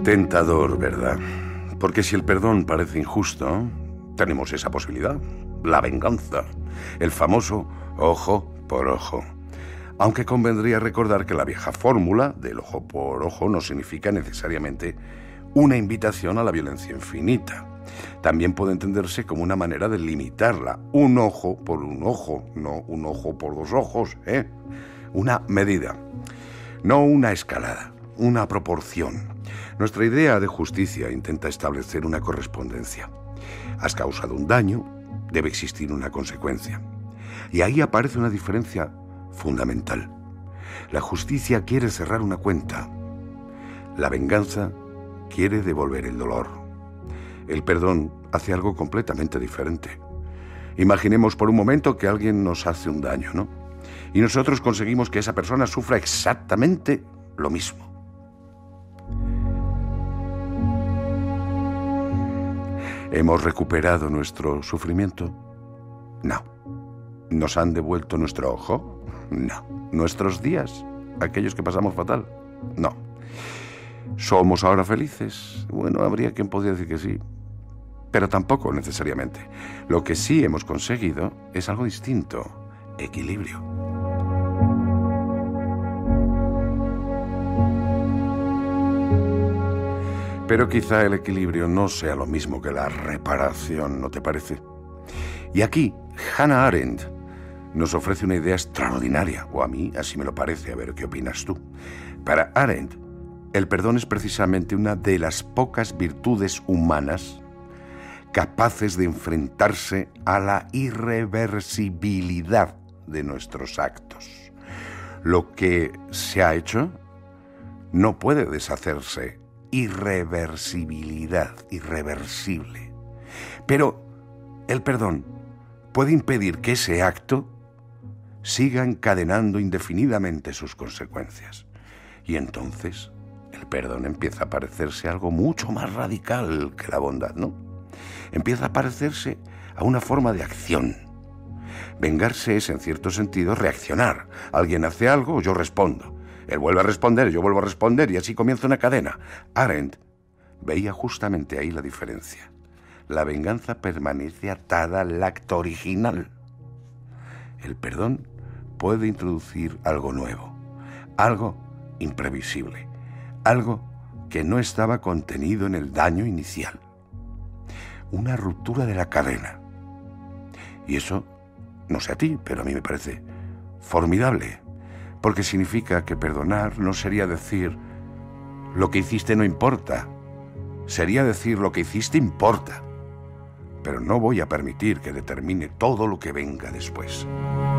Tentador, ¿verdad? Porque si el perdón parece injusto, tenemos esa posibilidad, la venganza, el famoso ojo por ojo. Aunque convendría recordar que la vieja fórmula del ojo por ojo no significa necesariamente una invitación a la violencia infinita. También puede entenderse como una manera de limitarla. Un ojo por un ojo, no un ojo por dos ojos, ¿eh? Una medida, no una escalada, una proporción. Nuestra idea de justicia intenta establecer una correspondencia. Has causado un daño, debe existir una consecuencia. Y ahí aparece una diferencia fundamental. La justicia quiere cerrar una cuenta. La venganza quiere devolver el dolor. El perdón hace algo completamente diferente. Imaginemos por un momento que alguien nos hace un daño, ¿no? Y nosotros conseguimos que esa persona sufra exactamente lo mismo. ¿Hemos recuperado nuestro sufrimiento? No. ¿Nos han devuelto nuestro ojo? No. ¿Nuestros días? ¿Aquellos que pasamos fatal? No. ¿Somos ahora felices? Bueno, habría quien podría decir que sí, pero tampoco necesariamente. Lo que sí hemos conseguido es algo distinto: equilibrio. Pero quizá el equilibrio no sea lo mismo que la reparación, ¿no te parece? Y aquí, Hannah Arendt nos ofrece una idea extraordinaria, o a mí así me lo parece, a ver qué opinas tú. Para Arendt, el perdón es precisamente una de las pocas virtudes humanas capaces de enfrentarse a la irreversibilidad de nuestros actos. Lo que se ha hecho no puede deshacerse. Irreversibilidad, irreversible. Pero el perdón puede impedir que ese acto siga encadenando indefinidamente sus consecuencias. Y entonces el perdón empieza a parecerse algo mucho más radical que la bondad, ¿no? Empieza a parecerse a una forma de acción. Vengarse es, en cierto sentido, reaccionar. Alguien hace algo, yo respondo. Él vuelve a responder, yo vuelvo a responder, y así comienza una cadena. Arendt veía justamente ahí la diferencia. La venganza permanece atada al acto original. El perdón puede introducir algo nuevo, algo imprevisible, algo que no estaba contenido en el daño inicial. Una ruptura de la cadena. Y eso, no sé a ti, pero a mí me parece formidable. Porque significa que perdonar no sería decir lo que hiciste no importa, sería decir lo que hiciste importa, pero no voy a permitir que determine todo lo que venga después.